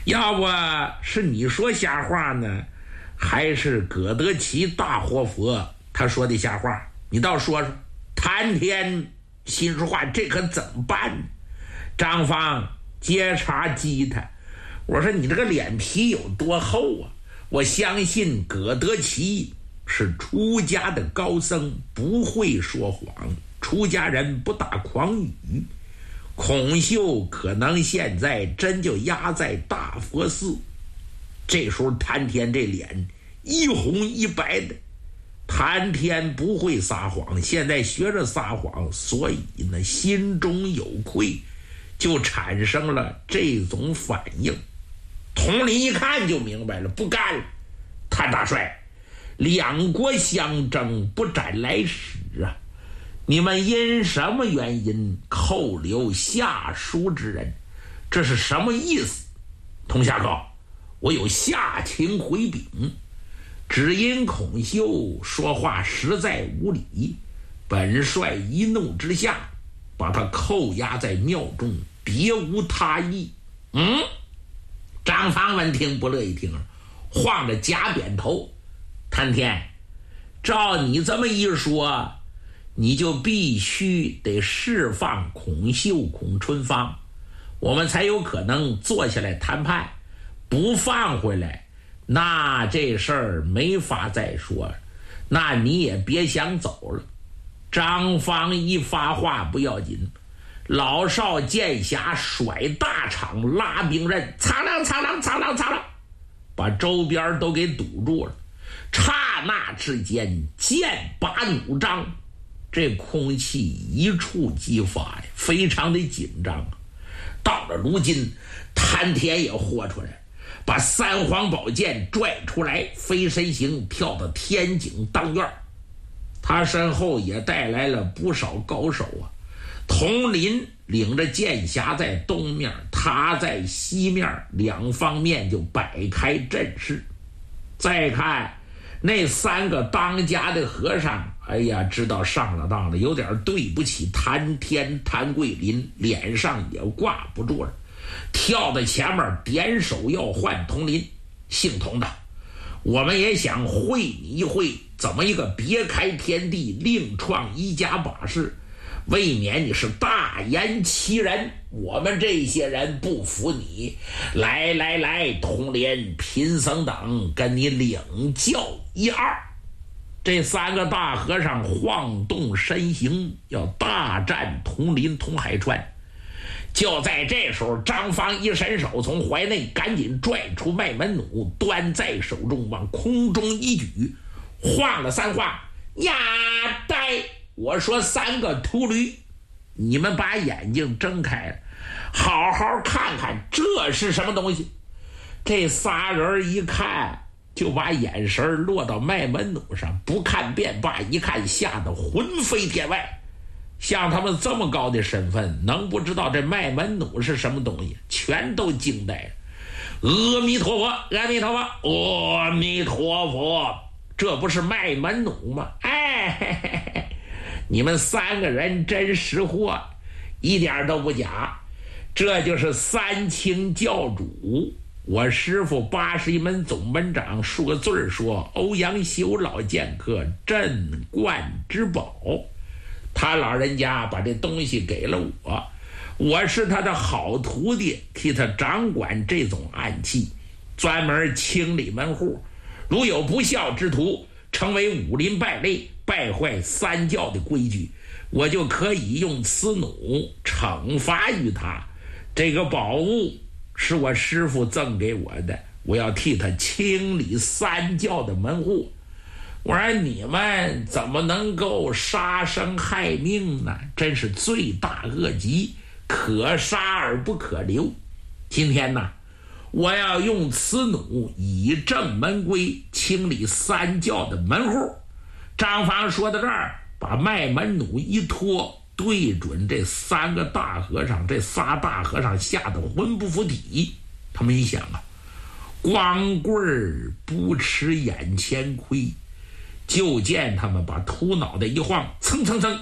要不是你说瞎话呢，还是葛德奇大活佛他说的瞎话？你倒说说。谭天心说话，这可怎么办呢？张芳接茬激他，我说你这个脸皮有多厚啊？我相信葛德奇是出家的高僧，不会说谎，出家人不打诳语。孔秀可能现在真就压在大佛寺。这时候谭天这脸一红一白的。谭天不会撒谎，现在学着撒谎，所以呢心中有愧，就产生了这种反应。佟林一看就明白了，不干了。谭大帅，两国相争不斩来使啊！你们因什么原因扣留下属之人？这是什么意思？佟下告，我有下情回禀。只因孔秀说话实在无理，本帅一怒之下把他扣押在庙中，别无他意。张方闻听不乐意听，晃着假扁头。谭天，照你这么一说，你就必须得释放孔秀、孔春芳，我们才有可能坐下来谈判。不放回来，那这事儿没法再说了，那你也别想走了。张方一发话不要紧，老少剑侠甩大场拉兵刃，苍啷苍啷苍啷苍啷，把周边都给堵住了。刹那之间，剑拔弩张，这空气一触即发呀，非常的紧张。到了如今，谭天也豁出来，把三皇宝剑拽出来，飞身行跳到天井当院。他身后也带来了不少高手啊。佟林领着剑侠在东面，他在西面，两方面就摆开阵势。再看那三个当家的和尚，哎呀，知道上了当了，有点对不起谭天、谭桂林，脸上也挂不住了，跳到前面点手要换佟林。姓佟的，我们也想会你一会，怎么一个别开天地，另创一家把式，未免你是大言欺人，我们这些人不服你。来来来，佟林、贫僧等跟你领教一二。这三个大和尚晃动身形，要大战佟林、佟海川。就在这时候，张方一伸手，从怀内赶紧拽出麦门弩，端在手中，往空中一举，晃了三晃。呀呆！我说三个秃驴，你们把眼睛睁开了，好好看看这是什么东西。这仨人一看，就把眼神落到麦门弩上，不看便罢，一看吓得魂飞天外。像他们这么高的身份，能不知道这麦门弩是什么东西？全都惊呆了。阿弥陀佛，阿弥陀佛，阿弥陀佛，这不是麦门弩吗？哎，嘿嘿嘿，你们三个人真识货，一点都不假。这就是三清教主，我师父81门总门长数个字儿说，欧阳修老剑客镇观之宝。他老人家把这东西给了我，我是他的好徒弟，替他掌管这种暗器，专门清理门户，如有不孝之徒，成为武林败类，败坏三教的规矩，我就可以用此弩惩罚于他。这个宝物是我师父赠给我的，我要替他清理三教的门户。我说你们怎么能够杀生害命呢？真是罪大恶极，可杀而不可留。今天呢，我要用此弩以正门规，清理三教的门户。张方说到这儿，把麦门弩一拖，对准这三个大和尚。这仨大和尚吓得魂不附体。他们一想啊，光棍不吃眼前亏，就见他们把秃脑袋一晃，蹭蹭蹭，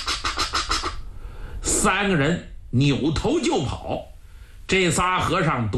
三个人扭头就跑。这仨和尚